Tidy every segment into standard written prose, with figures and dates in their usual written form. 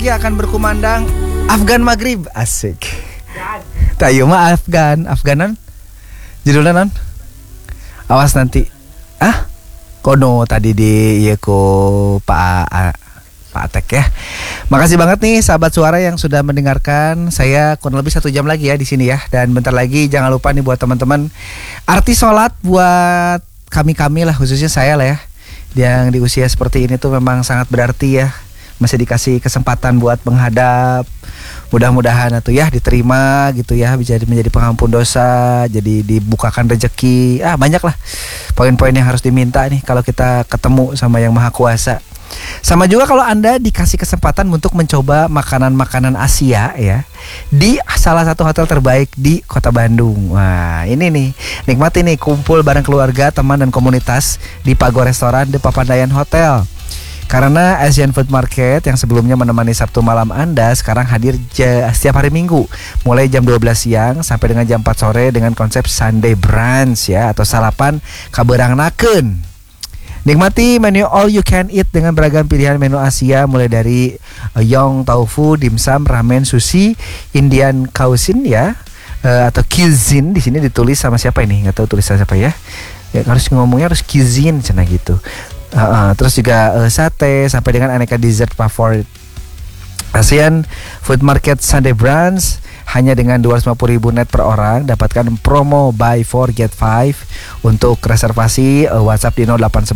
akan berkumandang Afgan Maghrib. Asik. Tayo mah Afganan. Judulnya non. Awas nanti. Kono tadi di ko Pak Atek ya. Makasih banget nih sahabat suara yang sudah mendengarkan. Saya kurang lebih 1 jam lagi ya di sini ya. Dan bentar lagi jangan lupa nih buat teman-teman arti sholat buat kami lah, khususnya saya lah ya, yang di usia seperti ini tuh memang sangat berarti ya. Masih dikasih kesempatan buat menghadap. Mudah-mudahan tuh ya diterima gitu ya, bisa menjadi pengampun dosa, jadi dibukakan rezeki. Banyak lah poin-poin yang harus diminta nih kalau kita ketemu sama Yang Maha Kuasa. Sama juga kalau Anda dikasih kesempatan untuk mencoba makanan-makanan Asia ya di salah satu hotel terbaik di Kota Bandung. Wah, ini nih, nikmati nih kumpul bareng keluarga, teman dan komunitas di Pago Restoran The Papandayan Hotel. Karena Asian Food Market yang sebelumnya menemani Sabtu malam Anda sekarang hadir setiap hari Minggu mulai jam 12 siang sampai dengan jam 4 sore dengan konsep Sunday Brunch ya, atau salapan kaberangnakeun. Nikmati menu all you can eat dengan beragam pilihan menu Asia mulai dari yong, tofu, dimsum, ramen, sushi, Indian cuisine ya, atau cuisine di sini ditulis sama siapa ini? Nggak tahu tulisan siapa ya. Ya harus ngomongnya harus cuisine cina gitu. Terus juga sate sampai dengan aneka dessert favorit. ASEAN Food Market Sunday Brunch hanya dengan 250.000 net per orang. Dapatkan promo buy 4 get 5. Untuk reservasi WhatsApp di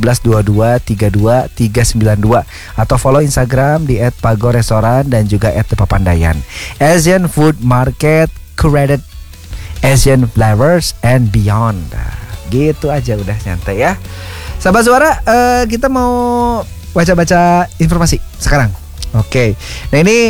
08112232 atau follow Instagram di @pagorestoran dan juga @papandayan. Asian Food Market curated Asian flavors and beyond. Gitu aja udah nyantai ya. Sahabat suara, kita mau baca-baca informasi sekarang. Oke. Nah ini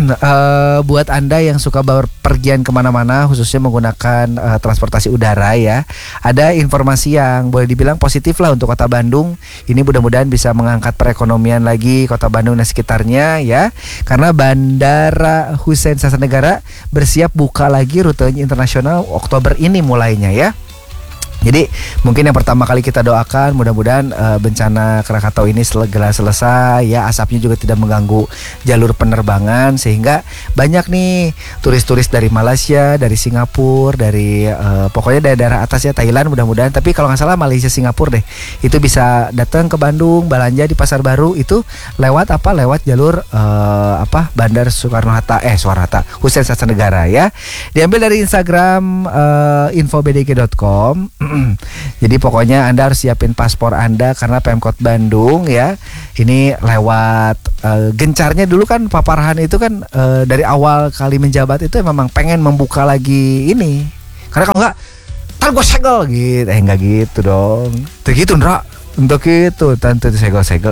buat Anda yang suka berpergian kemana-mana, khususnya menggunakan transportasi udara ya, ada informasi yang boleh dibilang positif lah untuk Kota Bandung. Ini mudah-mudahan bisa mengangkat perekonomian lagi Kota Bandung dan sekitarnya ya. Karena Bandara Hussein Sastra bersiap buka lagi rutenya internasional Oktober ini mulainya ya. Jadi mungkin yang pertama kali kita doakan mudah-mudahan bencana Krakatau ini segera selesai ya, asapnya juga tidak mengganggu jalur penerbangan sehingga banyak nih turis-turis dari Malaysia, dari Singapura, dari pokoknya daerah atas ya, Thailand mudah-mudahan, tapi kalau nggak salah Malaysia Singapura deh, itu bisa datang ke Bandung belanja di Pasar Baru itu lewat jalur Bandar Soekarno-Hatta Hussein Sastra Negara ya. Diambil dari Instagram infobdg.com. Jadi pokoknya Anda harus siapin paspor Anda karena Pemkot Bandung ya ini lewat gencarnya dulu kan Pak Farhan itu kan dari awal kali menjabat itu memang pengen membuka lagi ini, karena kalau nggak tar gue segel gitu, nggak gitu dong, tuh gitu Ndra. Untuk itu tentu segel-segel.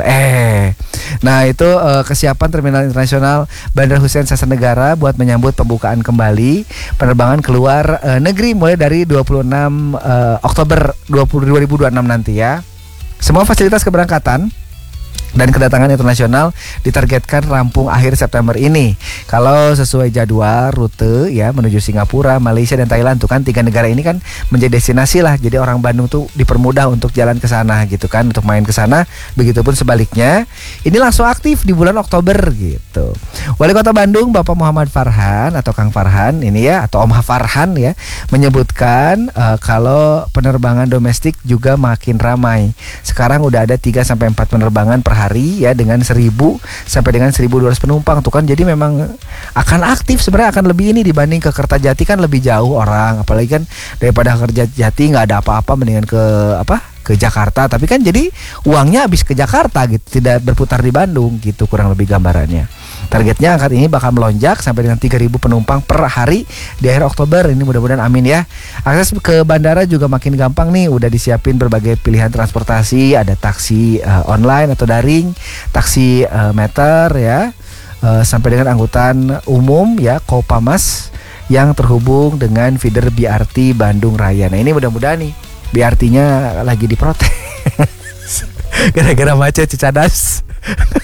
Nah itu kesiapan Terminal Internasional Bandara Hussein Sastra Negara buat menyambut pembukaan kembali penerbangan keluar negeri mulai dari 26 Oktober 2026 nanti ya. Semua fasilitas keberangkatan dan kedatangan internasional ditargetkan rampung akhir September ini. Kalau sesuai jadwal rute ya menuju Singapura, Malaysia dan Thailand tuh kan 3 negara ini kan menjadi destinasi lah. Jadi orang Bandung tuh dipermudah untuk jalan ke sana gitu kan, untuk main ke sana. Begitupun sebaliknya. Ini langsung aktif di bulan Oktober gitu. Wali Kota Bandung Bapak Muhammad Farhan atau Kang Farhan ini ya, atau Om Farhan ya, menyebutkan kalau penerbangan domestik juga makin ramai. Sekarang udah ada 3 sampai 4 penerbangan per hari ya dengan 1.000 sampai dengan 1.200 penumpang tuh kan. Jadi memang akan aktif, sebenarnya akan lebih ini dibanding ke Kertajati kan lebih jauh orang, apalagi kan daripada Kertajati nggak ada apa-apa mendingan ke Jakarta, tapi kan jadi uangnya habis ke Jakarta gitu, tidak berputar di Bandung gitu, kurang lebih gambarannya. Targetnya angkat ini bakal melonjak sampai dengan 3.000 penumpang per hari di akhir Oktober ini, mudah-mudahan amin ya. Akses ke bandara juga makin gampang nih, udah disiapin berbagai pilihan transportasi, ada taksi online atau daring, taksi meter ya, sampai dengan angkutan umum ya, Kopamas yang terhubung dengan feeder BRT Bandung Raya. Nah ini mudah-mudahan nih BRT-nya lagi diprotes gara-gara macet Cicadas.